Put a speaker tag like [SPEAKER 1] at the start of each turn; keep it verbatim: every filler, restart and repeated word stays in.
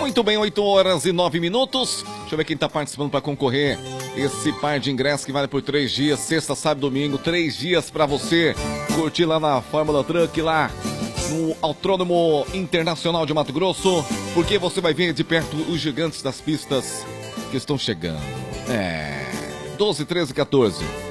[SPEAKER 1] Muito bem, oito horas e nove minutos. Deixa eu ver quem tá participando para concorrer. Esse par de ingressos que vale por três dias, sexta, sábado, domingo, três dias para você curtir lá na Fórmula Truck, lá no Autódromo Internacional de Mato Grosso, porque você vai ver de perto os gigantes das pistas que estão chegando. É, doze, treze, quatorze.